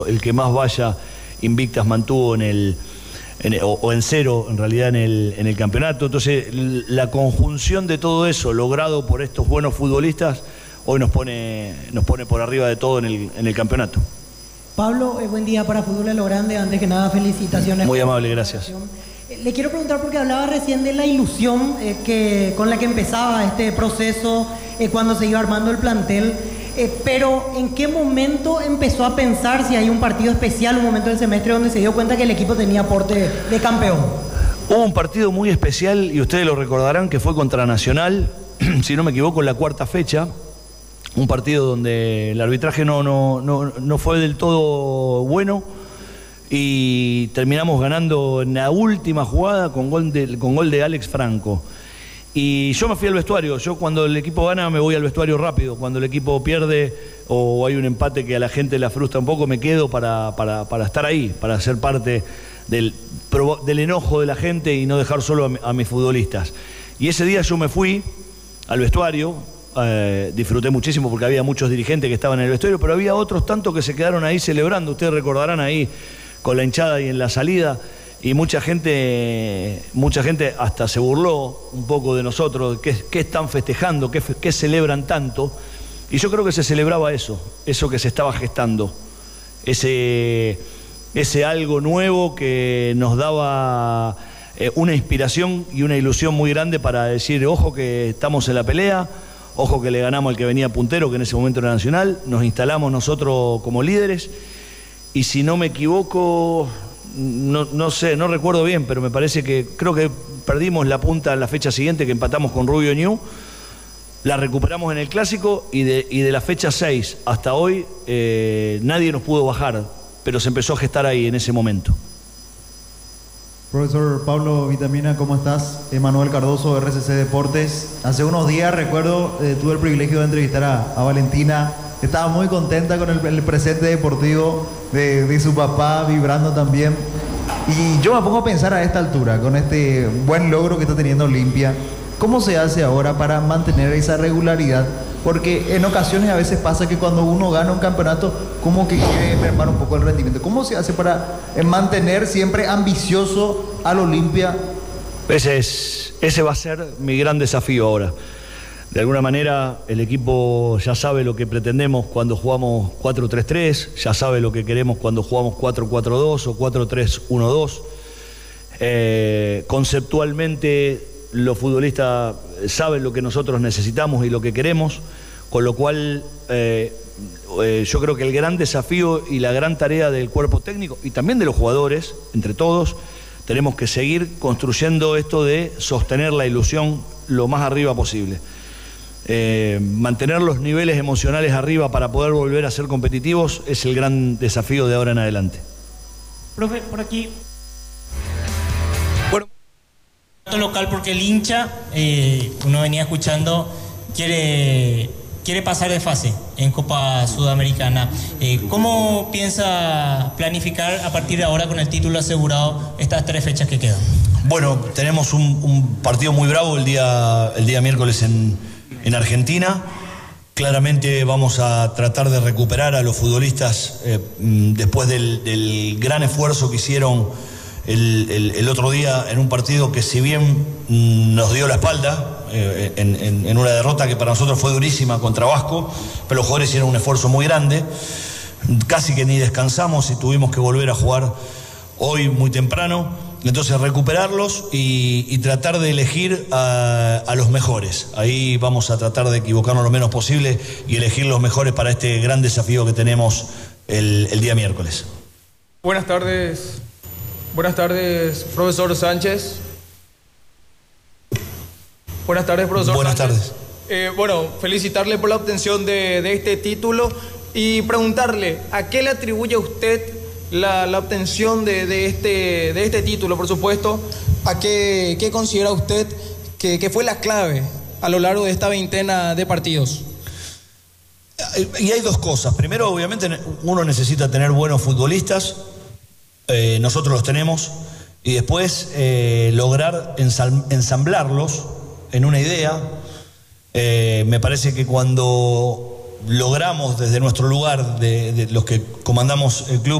El que más valla invictas mantuvo en cero en realidad en el campeonato. Entonces la conjunción de todo eso logrado por estos buenos futbolistas hoy nos pone por arriba de todo en el campeonato. Pablo, buen día para Fútbol a lo Grande. Antes que nada, felicitaciones. Muy amable, gracias. Le quiero preguntar porque hablaba recién de la ilusión con la que empezaba este proceso cuando se iba armando el plantel. Pero ¿en qué momento empezó a pensar si hay un partido especial, un momento del semestre donde se dio cuenta que el equipo tenía aporte de campeón? Hubo un partido muy especial y ustedes lo recordarán que fue contra Nacional, si no me equivoco, en la cuarta fecha. Un partido donde el arbitraje no fue del todo bueno y terminamos ganando en la última jugada con gol de Alex Franco. Y yo me fui al vestuario. Yo cuando el equipo gana me voy al vestuario rápido. Cuando el equipo pierde o hay un empate que a la gente la frustra un poco, me quedo para estar ahí, para ser parte del enojo de la gente y no dejar solo a mis futbolistas. Y ese día yo me fui al vestuario, disfruté muchísimo porque había muchos dirigentes que estaban en el vestuario, pero había otros tantos que se quedaron ahí celebrando. Ustedes recordarán ahí con la hinchada y en la salida. Y mucha gente hasta se burló un poco de nosotros, qué están festejando, qué celebran tanto. Y yo creo que se celebraba eso que se estaba gestando, ese algo nuevo que nos daba una inspiración y una ilusión muy grande para decir, ojo que estamos en la pelea, ojo que le ganamos al que venía puntero, que en ese momento era Nacional, nos instalamos nosotros como líderes, y si no me equivoco... No sé, no recuerdo bien, pero me parece que creo que perdimos la punta en la fecha siguiente, que empatamos con Rubio Ñu, la recuperamos en el Clásico y de la fecha 6 hasta hoy nadie nos pudo bajar, pero se empezó a gestar ahí en ese momento. Profesor Pablo Vitamina, ¿cómo estás? Emanuel Cardoso, RCC Deportes. Hace unos días, recuerdo, tuve el privilegio de entrevistar a Valentina. Estaba muy contenta con el presente deportivo de su papá, vibrando también. Y yo me pongo a pensar a esta altura, con este buen logro que está teniendo Olimpia, ¿cómo se hace ahora para mantener esa regularidad? Porque en ocasiones a veces pasa que cuando uno gana un campeonato, como que quiere mermar un poco el rendimiento. ¿Cómo se hace para mantener siempre ambicioso al Olimpia? Ese va a ser mi gran desafío ahora. De alguna manera el equipo ya sabe lo que pretendemos cuando jugamos 4-3-3, ya sabe lo que queremos cuando jugamos 4-4-2 o 4-3-1-2. Conceptualmente los futbolistas saben lo que nosotros necesitamos y lo que queremos, con lo cual yo creo que el gran desafío y la gran tarea del cuerpo técnico y también de los jugadores, entre todos, tenemos que seguir construyendo esto de sostener la ilusión lo más arriba posible. Mantener los niveles emocionales arriba para poder volver a ser competitivos es el gran desafío de ahora en adelante. Profe, por aquí. Bueno, local porque el hincha, uno venía escuchando, quiere pasar de fase en Copa Sudamericana. ¿Cómo piensa planificar a partir de ahora con el título asegurado estas 3 fechas que quedan? Bueno, tenemos un partido muy bravo el día miércoles en Argentina. Claramente vamos a tratar de recuperar a los futbolistas después del gran esfuerzo que hicieron el otro día en un partido que, si bien nos dio la espalda en una derrota que para nosotros fue durísima contra Vasco, pero los jugadores hicieron un esfuerzo muy grande, casi que ni descansamos y tuvimos que volver a jugar hoy muy temprano. Entonces recuperarlos y tratar de elegir a los mejores. Ahí vamos a tratar de equivocarnos lo menos posible y elegir los mejores para este gran desafío que tenemos el día miércoles. Buenas tardes, profesor Sánchez. Buenas tardes, profesor. Buenas Sánchez. tardes. Bueno, felicitarle por la obtención de este título y preguntarle, ¿a qué le atribuye usted la obtención de este título, por supuesto? ¿A qué considera usted que fue la clave a lo largo de esta veintena de partidos? Y hay dos cosas. Primero, obviamente, uno necesita tener buenos futbolistas. Nosotros los tenemos. Y después, lograr ensamblarlos en una idea. Me parece que cuando logramos desde nuestro lugar, de los que comandamos el club